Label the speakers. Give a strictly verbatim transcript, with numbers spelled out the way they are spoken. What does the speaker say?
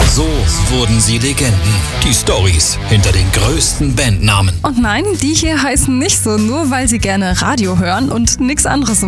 Speaker 1: So wurden sie Legenden. Die Storys hinter den größten Bandnamen.
Speaker 2: Und nein, die hier heißen nicht so, nur weil sie gerne Radio hören und nichts anderes